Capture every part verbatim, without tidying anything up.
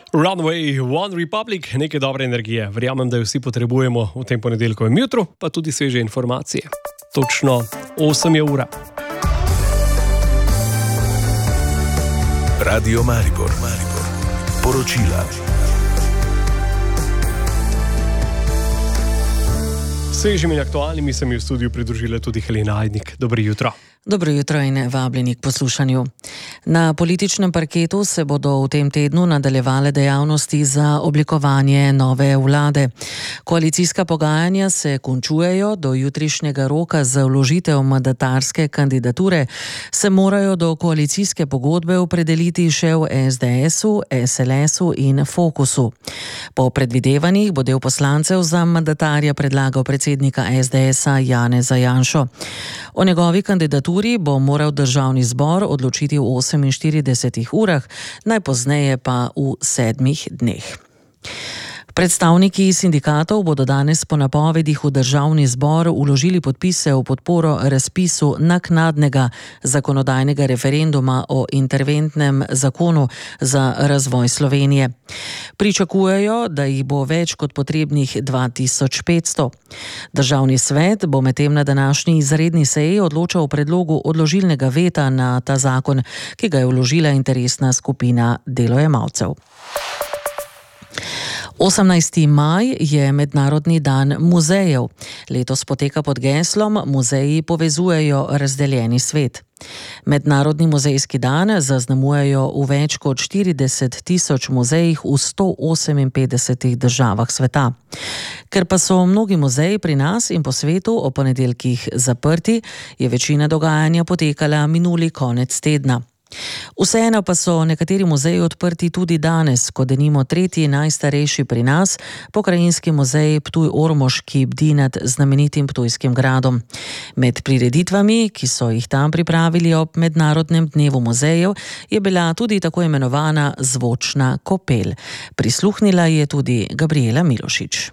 Runway, One Republic, nekaj dobre energije. Verjamem, da jo vsi potrebujemo v tem ponedeljkovem jutru, pa tudi sveže informacije. Točno osem je ura. Radio Maribor, Maribor. Poročila. Svežimi in aktualnimi se mi v studiu pridružila tudi Helena Ajdnik. Dobro jutro. Dobro jutro in vabljeni k poslušanju. Na političnem parketu se bodo v tem tednu nadaljevale dejavnosti za oblikovanje nove vlade. Koalicijska pogajanja se končujejo, do jutrišnjega roka za vložitev mandatarske kandidature se morajo do koalicijske pogodbe opredeliti še v es de esu, es el esu in Fokusu. Po predvidevanjih bo del poslancev za mandatarja predlagal predsednika es de esa Janeza Janšo. O njegovi kandidaturi bo moral državni zbor odločiti v oseminštiridesetih urah, najpozneje pa v sedmih dneh. Predstavniki sindikatov bodo danes po napovedih v državni zbor vložili podpise v podporo razpisu naknadnega zakonodajnega referenduma o interventnem zakonu za razvoj Slovenije. Pričakujejo, da jih bo več kot potrebnih dva tisoč petsto. Državni svet bo medtem na današnji izredni seji odločal o predlogu odložilnega veta na ta zakon, ki ga je vložila interesna skupina delojemalcev. osemnajsti maj je Mednarodni dan muzejev. Letos poteka pod geslom Muzeji povezujejo razdeljeni svet. Mednarodni muzejski dan zaznamujejo v več kot štirideset tisoč muzejih v sto oseminpetdesetih državah sveta. Ker pa so mnogi muzeji pri nas in po svetu o ponedeljkih zaprti, je večina dogajanja potekala minuli konec tedna. Vseeno pa so nekateri muzeji odprti tudi danes, ko denimo tretji najstarejši pri nas, pokrajinski muzej Ptuj-Ormož, ki bdi nad znamenitim Ptujskim gradom. Med prireditvami, ki so jih tam pripravili ob Mednarodnem dnevu muzejev, je bila tudi tako imenovana zvočna kopel. Prisluhnila je tudi Gabriela Milošič.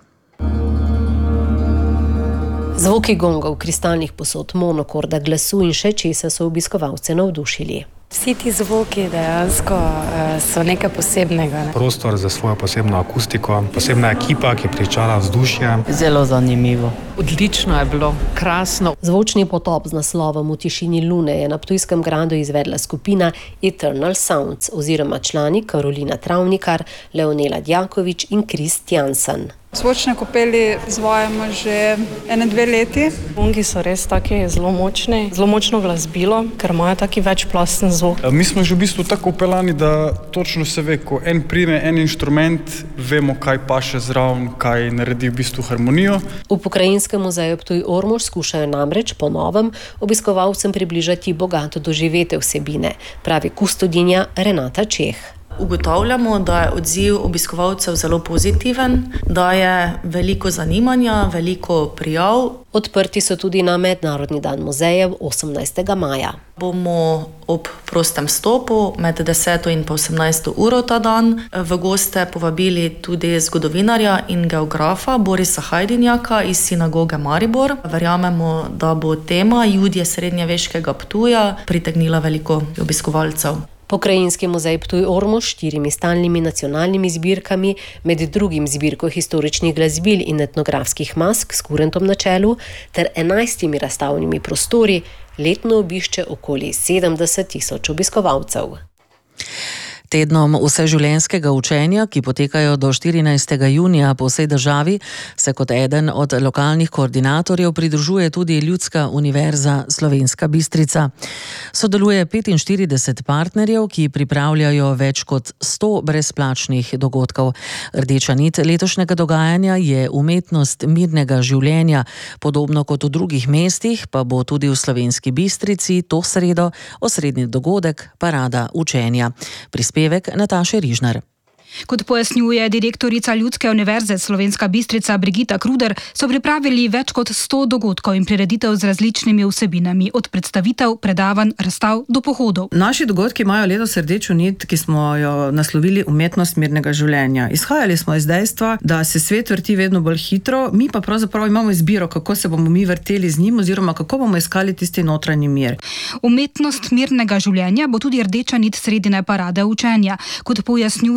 Zvoki gongov, kristalnih posod, monokorda, glasu in še česa so obiskovalce navdušili. Vsi ti zvoki dejansko so nekaj posebnega. Ne? Prostor za svojo posebno akustiko, posebna ekipa, ki pričara vzdušje. Zelo zanimivo. Odlično je bilo, krasno. Zvočni potop z naslovom V tišini lune je na Ptujskem gradu izvedla skupina Eternal Sounds oziroma člani Karolina Travnikar, Leonela Djakovič in Kristjansen. Zvočne kopeli izvajamo že ene dve leti. Gongi so res taki zelo močni, zelo močno glasbilo, ker imajo taki večplasten zvok. Mi smo že v bistvu tako upeljani, da točno se ve, ko en prime, en inštrument, vemo, kaj paše zraven, kaj naredi v bistvu harmonijo. V Pokrajinskem muzeju Ptuj-Ormož skušajo namreč po novem obiskovalcem približati bogato doživete vsebine, pravi kustodinja Renata Čeh. Ugotavljamo, da je odziv obiskovalcev zelo pozitiven, da je veliko zanimanja, veliko prijav. Odprti so tudi na Mednarodni dan muzejev osemnajstega maja. Bomo ob prostem stopu med deseto in osemnajsto uro ta dan v goste povabili tudi zgodovinarja in geografa Borisa Hajdinjaka iz sinagoge Maribor. Verjamemo, da bo tema Judje srednjeveškega Ptuja pritegnila veliko obiskovalcev. Pokrajinski muzej Ptuj-Ormož s štirimi stalnimi nacionalnimi zbirkami, med drugim zbirko historičnih glasbil in etnografskih mask s kurentom na čelu ter enajstimi razstavnimi prostori, letno obišče okoli sedemdeset tisoč obiskovalcev. Tednom vseživljenjskega učenja, ki potekajo do štirinajstega junija po vsej državi, se kot eden od lokalnih koordinatorjev pridružuje tudi Ljudska univerza Slovenska Bistrica. Sodeluje petinštirideset partnerjev, ki pripravljajo več kot sto brezplačnih dogodkov. Rdeča nit letošnjega dogajanja je umetnost mirnega življenja. Podobno kot v drugih mestih, pa bo tudi v Slovenski Bistrici to sredo osrednji dogodek Parada učenja. Prispevek Nataše Rižnar. Kot pojasnjuje direktorica Ljudske univerze Slovenska Bistrica Brigita Kruder, so pripravili več kot sto dogodkov in prireditev z različnimi vsebinami, od predstavitev, predavanj, razstav do pohodov. Naši dogodki imajo letos rdečo nit, ki smo jo naslovili umetnost mirnega življenja. Izhajali smo iz dejstva, da se svet vrti vedno bolj hitro, mi pa pravzaprav imamo izbiro, kako se bomo mi vrteli z njim oziroma kako bomo iskali tisti notranji mir. Umetnost mirnega življenja bo tudi rdeča nit sredine parade učenja. Kot pojasnjuje vodja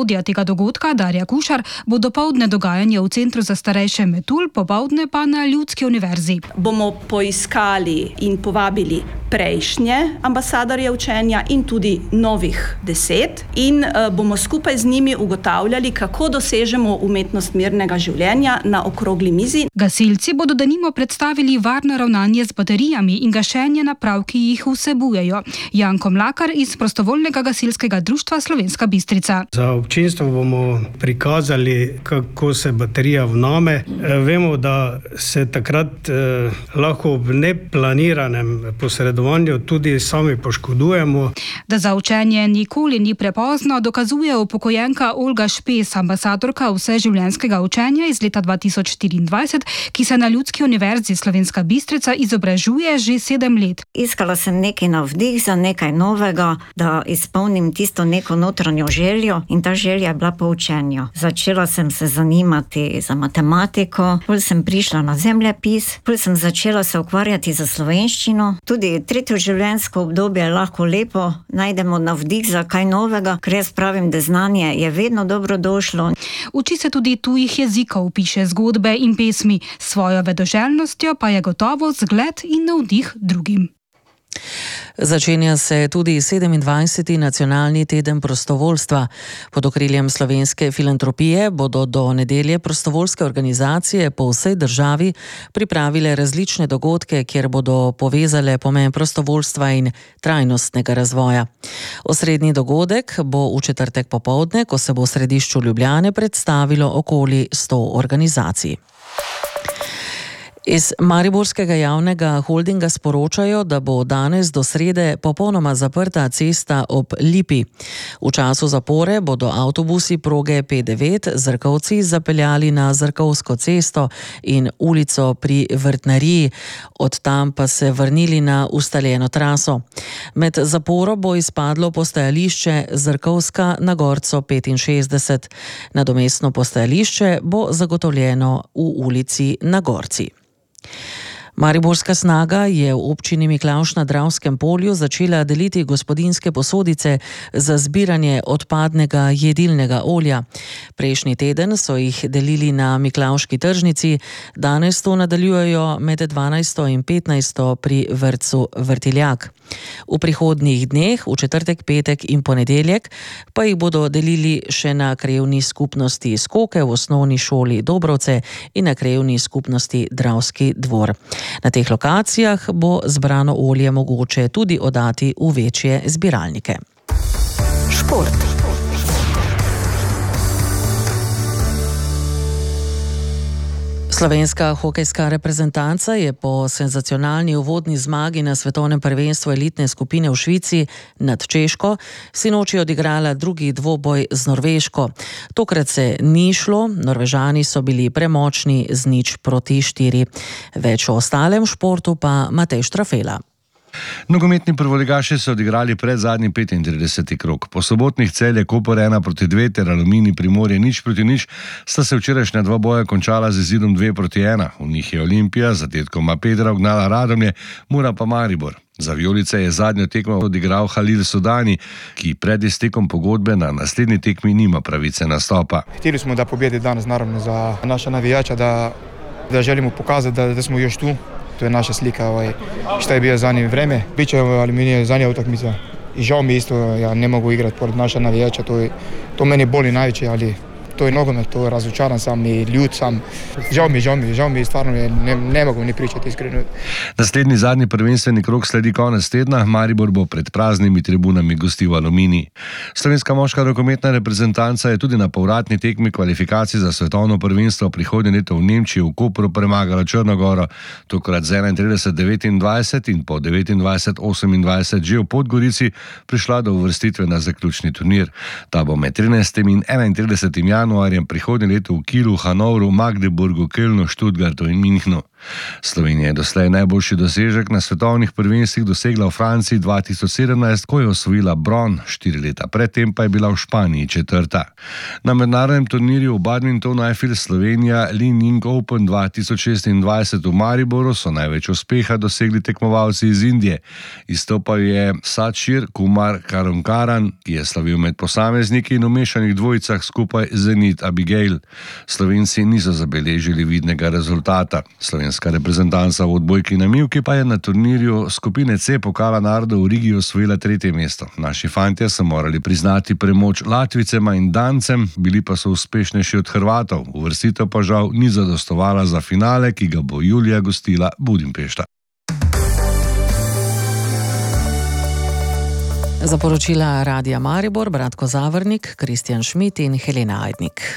vodja tega dogodka, Darja Kušar, bo dopoldne dogajanje v Centru za starejše Metul, popoldne pa na Ljudski univerzi. Bomo poiskali in povabili prejšnje ambasadorje učenja in tudi novih deset in uh, bomo skupaj z njimi ugotavljali, kako dosežemo umetnost mirnega življenja na okrogli mizi. Gasilci bodo denimo predstavili varno ravnanje z baterijami in gašenje naprav, ki jih vsebujejo. Janko Mlakar iz Prostovoljnega gasilskega društva Slovenska Bistrica. Za občinstvo bomo prikazali, kako se baterija vname. E, vemo, da se takrat e, lahko v neplaniranem posredovanju tudi sami poškodujemo. Da za učenje nikoli ni prepozno, dokazuje upokojenka Olga Špes, ambasadorka vseživljenjskega učenja iz leta dva tisoč štiriindvajset, ki se na Ljudski univerzi Slovenska Bistrica izobražuje že sedem let. Iskala sem neki navdih za nekaj novega, da izpolnim tisto neko notranjo željo in ta želja je bila po učenju. Začela sem se zanimati za matematiko, potem sem prišla na zemljepis, potem sem začela se ukvarjati za slovenščino. Tudi tretje življenjsko obdobje je lahko lepo, najdemo navdih za kaj novega, ker jaz pravim, da znanje je vedno dobro došlo. Uči se tudi tujih jezikov, piše zgodbe in pesmi, svojo vedoželjnostjo pa je gotovo zgled in navdih drugim. Začenja se tudi sedemindvajseti nacionalni teden prostovoljstva. Pod okriljem Slovenske filantropije bodo do nedelje prostovoljske organizacije po vsej državi pripravile različne dogodke, kjer bodo povezale pomen prostovoljstva in trajnostnega razvoja. Osrednji dogodek bo v četrtek popoldne, ko se bo v središču Ljubljane predstavilo okoli sto organizacij. Iz mariborskega javnega holdinga sporočajo, da bo danes do srede popolnoma zaprta cesta ob Lipi. V času zapore bodo avtobusi proge P devet Zrkovci zapeljali na Zrkovsko cesto in ulico pri Vrtnariji, od tam pa se vrnili na ustaljeno traso. Med zaporo bo izpadlo postajališče Zrkovska na Gorco petinšestdeset. Nadomestno postajališče bo zagotovljeno v ulici na Gorci. Mariborska snaga je v občini Miklavž na Dravskem polju začela deliti gospodinjske posodice za zbiranje odpadnega jedilnega olja. Prejšnji teden so jih delili na Miklavški tržnici, danes to nadaljujejo med dvanajsto in petnajsto pri vrtcu Vrtiljak. V prihodnjih dneh, v četrtek, petek in ponedeljek, pa jih bodo delili še na krajevni skupnosti Skoke v osnovni šoli Dobrovce in na krajevni skupnosti Dravski dvor. Na teh lokacijah bo zbrano olje mogoče tudi oddati v večje zbiralnike. Šport. Slovenska hokejska reprezentanca je po senzacionalni uvodni zmagi na svetovnem prvenstvu elitne skupine v Švici nad Češko sinoči odigrala drugi dvoboj z Norveško. Tokrat se ni šlo, Norvežani so bili premočni z nič proti štiri. Več o ostalem športu pa Matej Štrafela. Nogometni prvoligaši so odigrali pred zadnji petintrideseti krog. Po sobotnih Celje Koper ena proti dve ter Aluminij Primorje nič proti nič sta se včerajšnja dva boja končala z izidom dve proti ena. V njih je Olimpija z zadetkoma Pedra ugnala Radomlje, Mura pa Maribor. Za vijolice je zadnjo tekmo odigral Halil Sudani, ki pred iztekom pogodbe na naslednji tekmi nima pravice nastopa. Hteli smo da pobjedi danas naravno za naša navijača, da, da želimo pokazati da, da smo još tu. To je naša slika, ovaj, šta je bio zadnje vreme. Biće Aluminij zadnja utakmica i žao mi isto, ja ne mogu igrati pored naša navijača, to, je, to meni boli najveće, ali to je nogomet, to je razočaran sam i ljud sam. Žao mi, žao mi, žao mi, stvarno ne, ne mogu ni pričati iskreno. Naslednji zadnji prvenstveni krog sledi konec tedna, Maribor bo pred praznimi tribunami gostil Aluminij. Slovenska moška rokometna reprezentanca je tudi na povratni tekmi kvalifikacij za svetovno prvenstvo prihodnje leto v Nemčiji v Kopru premagala Črnogoro, tokrat z enaintrideset devetindvajset in po devetindvajset osemindvajset že v Podgorici prišla do uvrstitve na zaključni turnir. Ta bo med trinajstim in enaintridesetim januarjem prihodnje leto v Kielu, Hanovru, Magdeburgu, Kölnu, Stuttgartu in Münchnu. Slovenija je doslej najboljši dosežek na svetovnih prvenstvih dosegla v Franciji dva tisoč sedemnajst, ko je osvojila bron, štiri leta predtem pa je bila v Španiji četrta. Na mednarodnem turnirju v badmintonu I F L Slovenija Li Ning Open dva tisoč šestindvajset v Mariboru so največ uspeha dosegli tekmovalci iz Indije. Izstopal je Satshir Kumar Karunkaran, ki je slavil med posamezniki in v mešanih dvojicah skupaj Zenit Abigail. Slovenci niso zabeležili vidnega rezultata. Slovenska reprezentanca v odbojki na mivki pa je na turnirju skupine C Pokala narodov v Rigi osvojila tretje mesto. Naši fantje so morali priznati premoč Latvicema in Dancem, bili pa so uspešnejši od Hrvatov. Uvrstitev pa žal ni zadostovala za finale, ki ga bo julija gostila Budimpešta. Za poročila Radia Maribor, Bratko Zavrnik, Kristjan Šmit in Helena Ajdnik.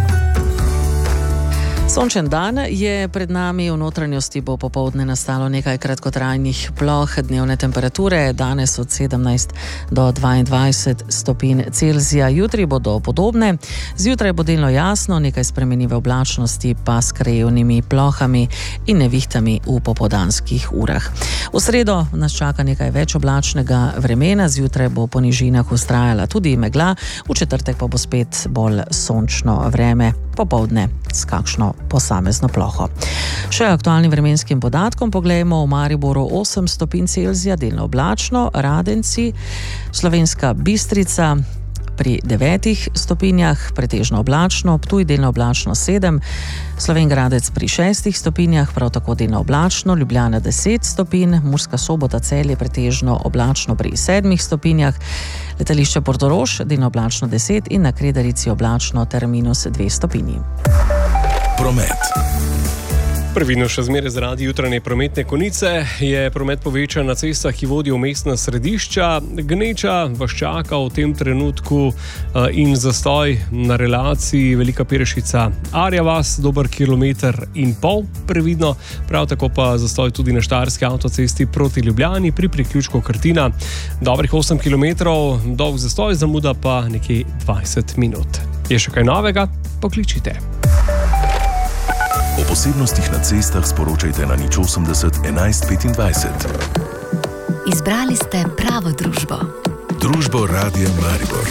Sončen dan je pred nami, v notranjosti bo popoldne nastalo nekaj kratkotrajnih ploh, dnevne temperature danes od sedemnajst do dvaindvajset stopinj Celzija, jutri bodo podobne, zjutraj bo delno jasno, nekaj spremenljive oblačnosti pa s krajevnimi plohami in nevihtami v popoldanskih urah. V sredo nas čaka nekaj več oblačnega vremena, zjutraj bo po nižinah vztrajala tudi megla, v četrtek pa bo spet bolj sončno vreme, popoldne s kakšno posamezno ploho. Še aktualnim vremenskim podatkom poglejmo: v Mariboru osem stopinj Celzija, delno oblačno, Radenci, Slovenska Bistrica pri devetih stopinjah, pretežno oblačno, Ptuj delno oblačno sedem, Slovenj Gradec pri šestih stopinjah, prav tako delno oblačno, Ljubljana deset stopinj, Murska Sobota Celje pretežno oblačno pri sedmih stopinjah, letališče Portorož delno oblačno deset in na Kredarici oblačno ter minus dve stopinji. Promet. Prvino še zmeraj zaradi jutranje prometne konice je promet povečan na cestah, ki vodijo v mestna središča. Gneča vas čaka v tem trenutku in zastoj na relaciji Velika Perešica Arja vas, dober kilometer in pol previdno. Prav tako pa zastoj tudi na Štajerski avtocesti proti Ljubljani pri priključku Krtina. Dobrih osem kilometrov, dolg zastoj, zamuda pa nekje dvajset minut. Je še kaj novega? Pokličite. O posebnostih na cestah sporočajte na nič osemdeset enajst petindvajset. Izbrali ste pravo družbo. Družbo Radia Maribor.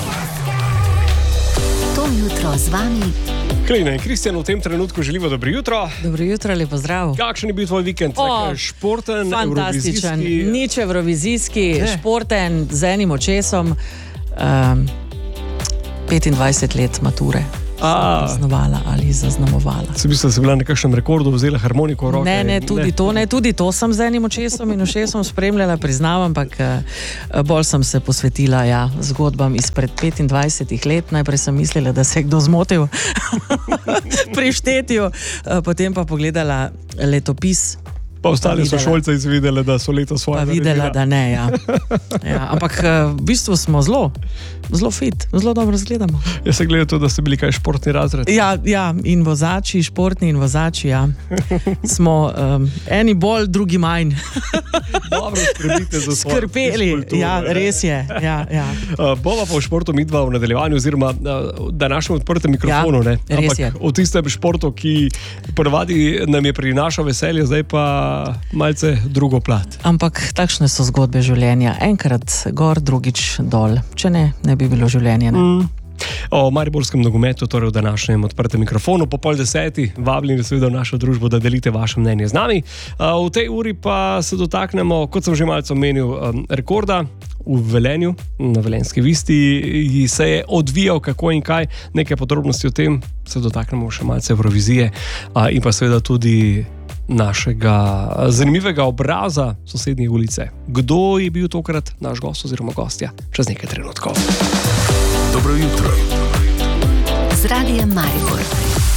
To jutro z vami Klejna in Kristjan v tem trenutku želimo dobro jutro. Dobro jutro, lepo zdrav. Kakšen je bil tvoj vikend? O, športen, fantastičen, evrovizijski? nič evrovizijski, ne. Športen, z enim očesom, um, petindvajset let mature. Zaznovala ali zaznamovala. Se bi se bila na kakšnem rekordu vzela harmoniko v roke? Ne, ne, tudi ne. to ne, tudi to sem z enim očesom in ušesom spremljala, priznavam, ampak bolj sem se posvetila ja, zgodbam izpred petindvajsetih let. Najprej sem mislila, da se je kdo zmotil pri štetju, potem pa pogledala letopis. Pa ostali so šolce izvedeli, da so leto svoje naredila. Pa videla, da ne, ja. ja. Ampak v bistvu smo zelo, zelo fit, zelo dobro zgledamo. Jaz se gledam to, da ste bili kaj športni razred. Ja, ja, in vozači, športni in vozači, ja. Smo um, eni bolj, drugi manj. Dobro skrbite za svojo Skrpeli, ja, res je. Ja, ja. Uh, bova pa v športu midva v nadaljevanju, oziroma uh, da našem odprtem mikrofonu, ja, ne? Ampak je. v tistem športu, ki ponavadi nam je prinašal veselje, zdaj pa malce drugo plat. Ampak takšne so zgodbe življenja. Enkrat gor, drugič dol. Če ne, ne bi bilo življenja. Ne? Mm. O mariborskem nogometu, torej v današnjem odprtem mikrofonu, po pol deseti, vabljeni seveda v našo družbo, da delite vaše mnenje z nami. V tej uri pa se dotaknemo, kot sem že malce omenil, rekorda v Velenju, na Velenjski Visti se je odvijal kako in kaj, nekaj podrobnosti o tem, se dotaknemo še malce Evrovizije in pa seveda tudi našega zanimivega obraza sosednje ulice. Kdo je bil tokrat naš gost oziroma gostja? Čez nekaj trenutkov. Dobro jutro. Z Radijem Maribor.